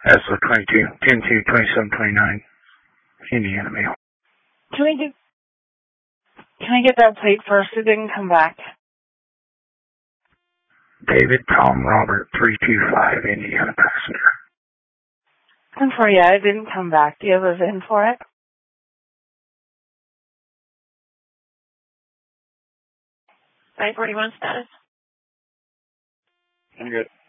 ESLA 22, 10-2-2729, Indiana mail. Can I get that plate first? It didn't come back. David Tom Robert 325, Indiana passenger. I'm sorry, yeah, it didn't come back. Do you have a VIN for it? 941 status. I'm good.